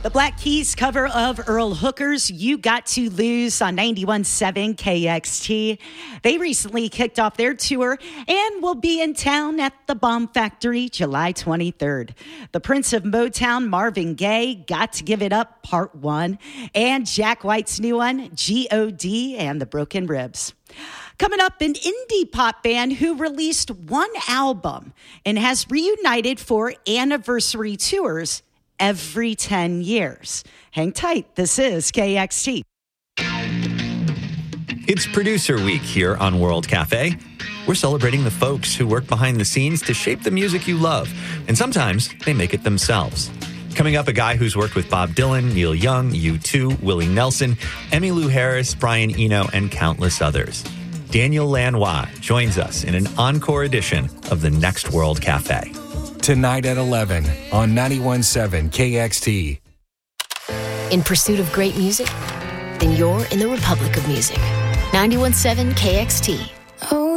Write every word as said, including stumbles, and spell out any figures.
The Black Keys cover of Earl Hooker's You Got to Lose on ninety-one point seven K X T. They recently kicked off their tour and will be in town at the Bomb Factory July twenty-third. The Prince of Motown, Marvin Gaye, Got to Give It Up Part one, and Jack White's new one, G O D and the Broken Ribs. Coming up, an indie pop band who released one album and has reunited for anniversary tours every ten years. Hang tight. This is K X T. It's Producer Week here on World Cafe. We're celebrating the folks who work behind the scenes to shape the music you love, and sometimes they make it themselves. Coming up, a guy who's worked with Bob Dylan, Neil Young, U two, Willie Nelson, Emmylou Harris, Brian Eno, and countless others. Daniel Lanois joins us in an encore edition of the Next World Cafe. Tonight at eleven on ninety-one point seven K X T. In pursuit of great music? Then you're in the Republic of Music. ninety-one point seven K X T.